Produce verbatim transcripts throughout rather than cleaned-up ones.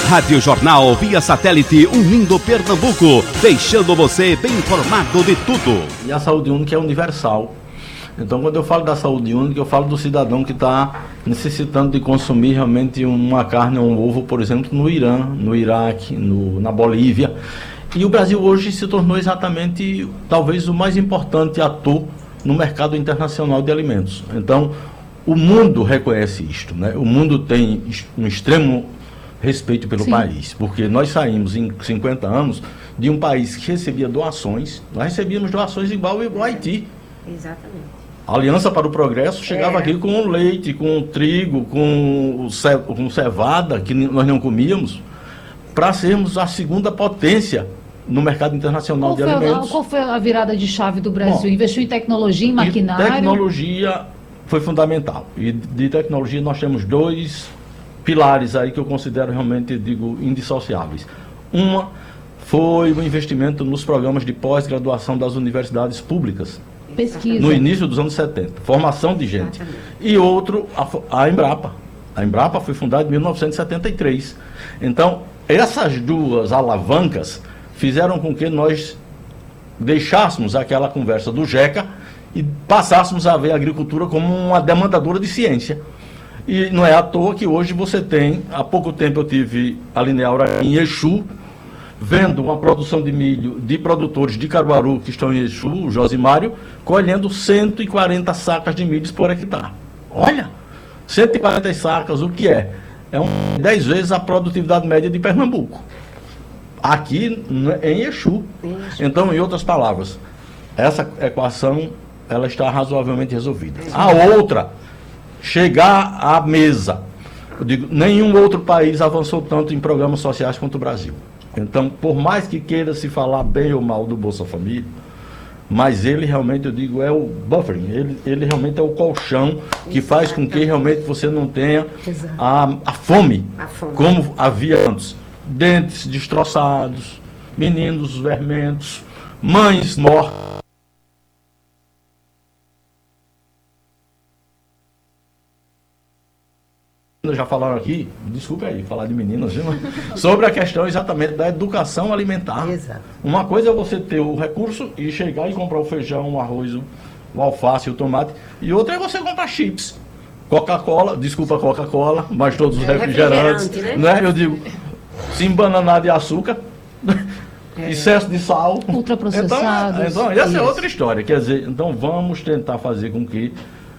Rádio Jornal via satélite unindo Pernambuco, deixando você bem informado de tudo. E a saúde única é universal. Então, quando eu falo da saúde única, eu falo do cidadão que está necessitando de consumir realmente uma carne ou um ovo, por exemplo, no Irã, no Iraque, no, na Bolívia. E o Brasil hoje se tornou exatamente, talvez, o mais importante ator no mercado internacional de alimentos. Então, o mundo reconhece isto, né? O mundo tem um extremo respeito pelo Sim. país, porque nós saímos em cinquenta anos de um país que recebia doações, nós recebíamos doações igual ao Haiti. Exatamente. A Aliança para o Progresso chegava é. aqui com leite, com trigo, com, com cevada, que nós não comíamos, para sermos a segunda potência no mercado internacional qual de foi, alimentos. Qual foi a virada de chave do Brasil? Bom, investiu em tecnologia, em maquinário? Tecnologia foi fundamental. E de tecnologia nós temos dois pilares aí que eu considero realmente, digo, indissociáveis. Uma foi o investimento nos programas de pós-graduação das universidades públicas. Pesquisa. No início dos anos setenta. Formação de gente. E outro, a, a Embrapa. A Embrapa foi fundada em mil novecentos e setenta e três. Então, essas duas alavancas fizeram com que nós deixássemos aquela conversa do JECA e passássemos a ver a agricultura como uma demandadora de ciência. E não é à toa que hoje você tem, há pouco tempo eu tive a Lineaura em Exu, vendo uma produção de milho de produtores de Caruaru que estão em Exu, o Josimário, colhendo cento e quarenta sacas de milho por hectare. Olha, cento e quarenta sacas, o que é? É um, dez vezes a produtividade média de Pernambuco. Aqui em Exu. Então, em outras palavras, essa equação ela está razoavelmente resolvida. A outra, chegar à mesa. Eu digo, nenhum outro país avançou tanto em programas sociais quanto o Brasil. Então, por mais que queira se falar bem ou mal do Bolsa Família, mas ele realmente, eu digo, é o buffering, ele, ele realmente é o colchão que faz com que realmente você não tenha a, a, fome, a fome, como havia antes. Dentes destroçados, meninos vermelhos, mães mortas. Já falaram aqui, desculpe aí, falar de meninas, viu? Sobre a questão exatamente da educação alimentar. Exato. Uma coisa é você ter o recurso e chegar e comprar o feijão, o arroz, o, o alface, o tomate, e outra é você comprar chips, Coca-Cola, desculpa Coca-Cola, mas todos os é refrigerantes, refrigerante, né? né? Eu digo, se embananar de açúcar, é. excesso de sal. Ultraprocessados. Então, então essa é outra história, quer dizer, então vamos tentar fazer com que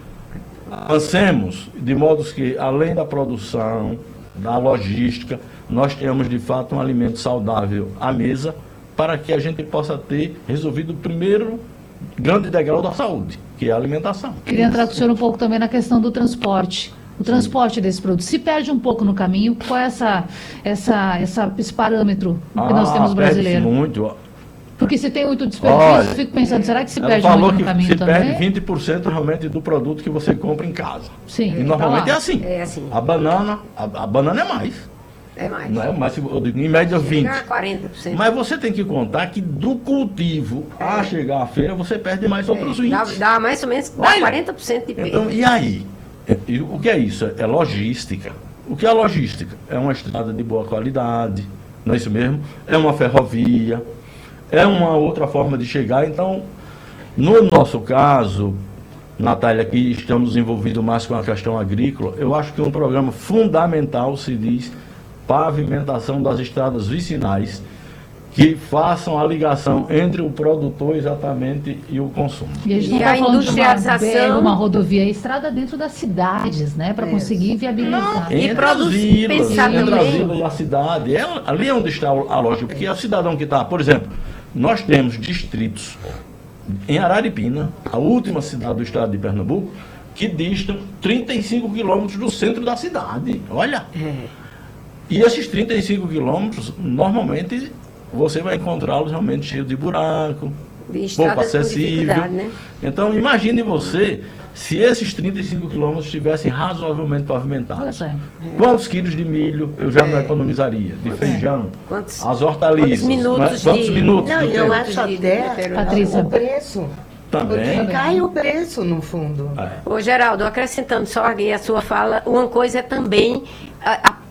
avancemos de modo que, além da produção, da logística, nós tenhamos de fato um alimento saudável à mesa para que a gente possa ter resolvido o primeiro grande degrau da saúde, que é a alimentação. Queria entrar com o senhor um pouco também na questão do transporte. O transporte Sim. desse produto se perde um pouco no caminho. Qual é essa, essa, essa, esse parâmetro ah, que nós temos brasileiro? Muito. Porque se tem muito desperdício, Olha, eu fico pensando, será que se perde muito no caminho se também? Se perde vinte por cento realmente do produto que você compra em casa. Sim. E normalmente é assim. É assim. A banana, a, a banana é mais. É mais. Não é mais, eu digo, em média vinte por cento. quarenta por cento. Mas você tem que contar que do cultivo é. a chegar à feira, você perde mais é. outros vinte. Dá, dá mais ou menos dá Olha, quarenta por cento de perda. Então, e aí? O que é isso? É logística. O que é logística? É uma estrada de boa qualidade, não é isso mesmo? É uma ferrovia, é uma outra forma de chegar. Então, no nosso caso, Natália, aqui estamos envolvidos mais com a questão agrícola, eu acho que um programa fundamental se diz pavimentação das estradas vicinais, que façam a ligação entre o produtor exatamente e o consumo. E a gente não está falando de uma, uma rodovia, é estrada dentro das cidades, né? Para conseguir viabilizar. Não, entre as vilas, entre as vilas e a cidade. É, ali é onde está a lógica, porque é o cidadão que está, por exemplo, nós temos distritos em Araripina, a última cidade do estado de Pernambuco, que distam trinta e cinco quilômetros do centro da cidade. Olha! É. E esses trinta e cinco quilômetros, normalmente, você vai encontrá-los realmente cheios de buraco, de pouco acessível. Né? Então, imagine você se esses trinta e cinco quilômetros estivessem razoavelmente pavimentados. É. Quantos quilos de milho eu já é. não economizaria? De feijão, quantos, as hortaliças. Quantos minutos? De, quantos minutos não, eu acho até Patrícia. o preço. Também. Porque cai o preço, no fundo. É. Ô, Geraldo, acrescentando só aqui a sua fala, uma coisa é também a, a